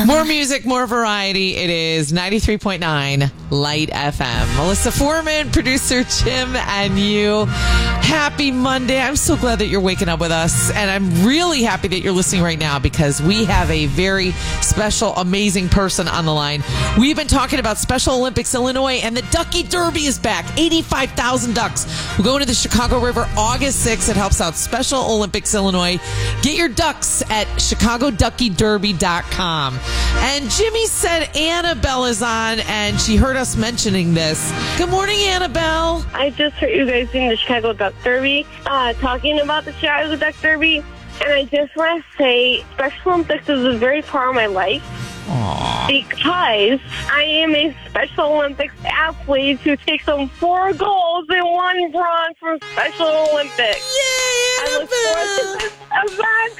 More music, more variety. It is 93.9 Light FM. Melissa Foreman, producer Jim, and you. Happy Monday. I'm so glad that you're waking up with us. And I'm really happy that you're listening right now because we have a very special, amazing person on the line. We've been talking about Special Olympics Illinois, and the Ducky Derby is back. 85,000 ducks will go into the Chicago River August 6th. It helps out Special Olympics Illinois. Get your ducks at ChicagoDuckyDerby.com. And Jimmy said Annabelle is on, and she heard us mentioning this. Good morning, Annabelle. I just heard you guys doing the Chicago Duck Derby, talking about the Chicago Duck Derby, and I just want to say Special Olympics is a very part of my life. Aww. Because I am a Special Olympics athlete who takes home 4 golds and 1 bronze from Special Olympics. Yay, I look forward to Annabelle! this event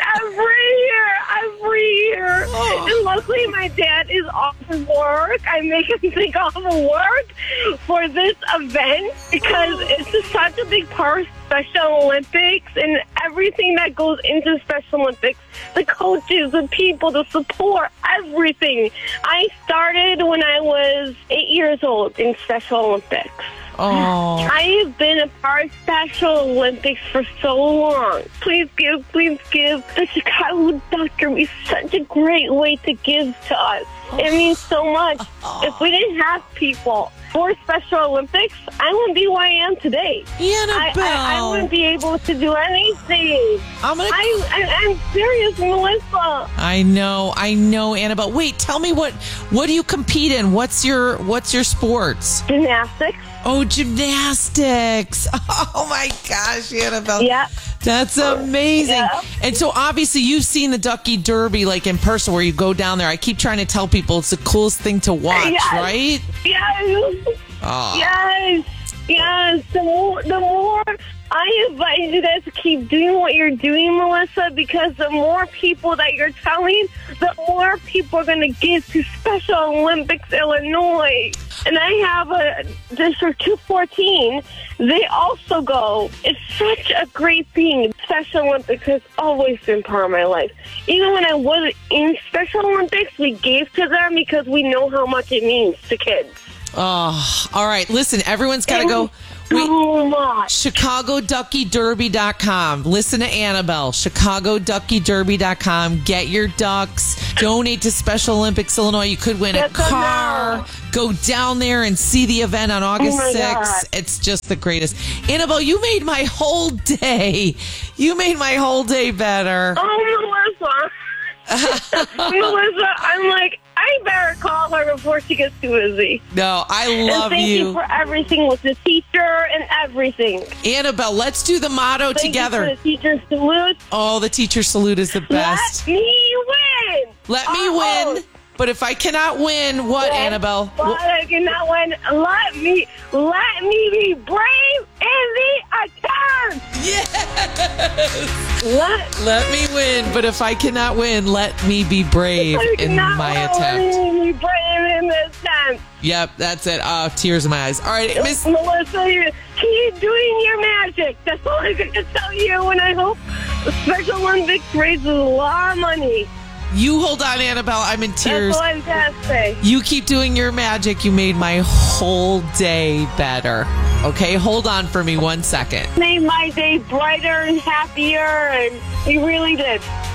every year. Oh. And luckily my dad is off of work. I make him take off of work for this event because it's just such a big part of Special Olympics and everything that goes into Special Olympics. The coaches, the people, the support, everything. I started when I was 8 years old in Special Olympics. Oh. I have been a part of Special Olympics for so long. Please give. The Chicago Duck Derby is such a great way to give to us. It means so much. If we didn't have people for Special Olympics, I wouldn't be where I am today. Annabelle. I wouldn't be able to do anything. I'm serious, Melissa. I know, Annabelle. Wait, tell me what do you compete in? What's your sports? Gymnastics. Oh, gymnastics. Oh my gosh, Annabelle. Yeah. That's amazing. Yeah. And so obviously you've seen the Ducky Derby like in person where you go down there. I keep trying to tell people it's the coolest thing to watch, Yes. right? Yes. Oh. Yes. The more I invite you guys to keep doing what you're doing, Melissa, because the more people that you're telling, the more people are going to give to Special Olympics Illinois. And I have a District 214. They also go. It's such a great thing. Special Olympics has always been part of my life. Even when I wasn't in Special Olympics, we gave to them because we know how much it means to kids. Oh, all right. Listen, everyone's got to go. So much. ChicagoDuckyDerby.com. Listen to Annabelle. ChicagoDuckyDerby.com. Get your ducks. Donate to Special Olympics Illinois. You could win a car. Go down there and see the event on August 6th. It's just the greatest. Annabelle, you made my whole day. You made my whole day better. Oh, Melissa. Melissa, I'm like, I better call her before she gets too busy. No, I love and thank you for everything with the teacher and everything. Annabelle, let's do the motto together. Thank you for the teacher salute. Oh, the teacher salute is the best. Let me win. Let me win. But if I cannot win, what, Annabelle? But I cannot win. Let me be brave in the attempt. Yes. Let me win. But if I cannot win, let me be brave in my attempt. Let me be brave in the attempt. Yep, that's it. Tears in my eyes. All right, Miss Melissa, keep doing your magic. That's all I'm going to tell you. And I hope the Special Olympics raises a lot of money. You hold on, Annabelle. I'm in tears. That's all I'm going to say. You keep doing your magic. You made my whole day better. Okay, hold on for me 1 second. Made my day brighter and happier, and you really did.